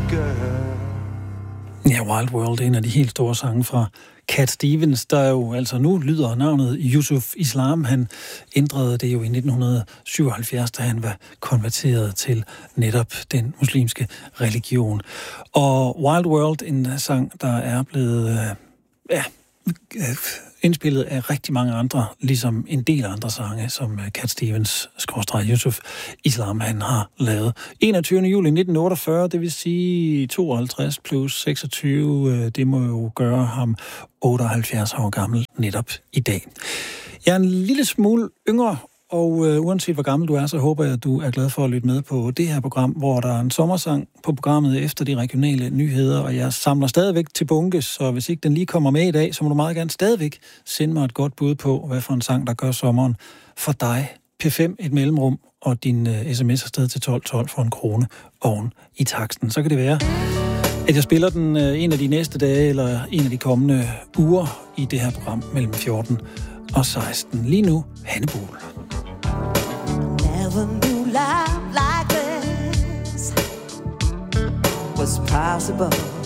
girl. Ja, Wild World er en af de helt store sange fra Cat Stevens, der jo altså nu lyder navnet Yusuf Islam. Han ændrede det jo i 1977, da han var konverteret til netop den muslimske religion. Og Wild World, en sang, der er blevet indspillet af rigtig mange andre, ligesom en del andre sange, som Cat Stevens / Yusuf Islam han har lavet. 21. juli 1948, det vil sige 52 plus 26, det må jo gøre ham 78 år gammel netop i dag. Jeg er en lille smule yngre, og uanset hvor gammel du er, så håber jeg, at du er glad for at lytte med på det her program, hvor der er en sommersang på programmet efter de regionale nyheder, og jeg samler stadigvæk til bunke, så hvis ikke den lige kommer med i dag, så må du meget gerne stadigvæk sende mig et godt bud på, hvad for en sang, der gør sommeren for dig. P5 et mellemrum, og din sms afsted til 1212 for 1 krone oven i taksten. Så kan det være, at jeg spiller den en af de næste dage, eller en af de kommende uger i det her program mellem 14 og 16. Lige nu, Hanne Bohl. Never knew life like this was possible.